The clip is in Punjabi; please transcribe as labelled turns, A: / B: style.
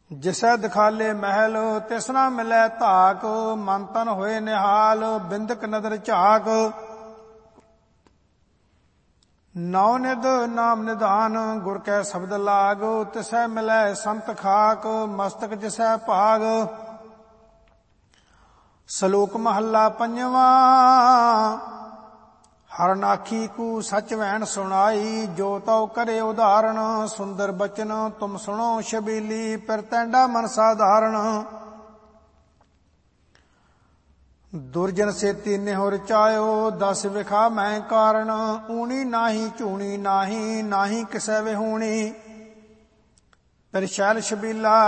A: ਜਿਸੈ ਦਿਖਾਲੇ ਮਹਿਲ ਤਿਸ ਨਾ ਮਿਲੈ ਧਾਕ। ਮਨ ਤਨ ਹੋਏ ਨਿਹਾਲ ਬਿੰਦਕ ਨਦਰ ਝਾਕ। ਨੌ ਨਿਧ ਨਾਮ ਨਿਧਾਨ ਗੁਰ ਕੈ ਸ਼ਬਦ ਲਾਗ। ਤਿਸੈ ਮਿਲੈ ਸੰਤ ਖਾਕ ਮਸਤਕ ਜਿਸੈ ਭਾਗ। ਸ਼ਲੋਕ ਮਹੱਲਾ ਪੰਜਵਾ। ਹਰਨਾਖੀ ਕੂ ਸਚ ਵੈਣ ਸੁਣਾਈ। ਜੋ ਤਉ ਕਰੇ ਉਦਾਹਰਣ ਸੁੰਦਰ ਬਚਨ ਤੁਮ ਸੁਣੋ ਛਬੀਲੀ। ਫਿਰ ਤੈਂਡਾ ਮਨ ਸਾਧਾਰਣ। ਦੁਰਜਨ ਸੇਤੀ ਨਿਹੁ ਰਚਾਇਓ ਦਸ ਵਿਖਾ ਮੈਂ ਕਾਰਣ। ਊਣੀ ਨਾਹੀ ਝੂਣੀ ਨਾਹੀ ਨਾਹੀ ਕਿਸੈ ਵਿਹੂਣੀ। ਫਿਰ ਸ਼ੈਲ ਛਬੀਲਾ